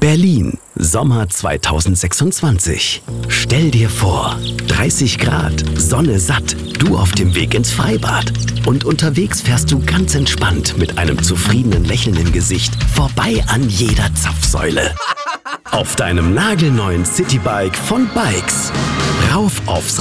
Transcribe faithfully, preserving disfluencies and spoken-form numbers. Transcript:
Berlin, Sommer zweitausendsechsundzwanzig. Stell dir vor, dreißig Grad, Sonne satt, du auf dem Weg ins Freibad. Und unterwegs fährst du ganz entspannt mit einem zufriedenen Lächeln im Gesicht vorbei an jeder Zapfsäule. Auf deinem nagelneuen Citybike von Bikes. Rauf aufs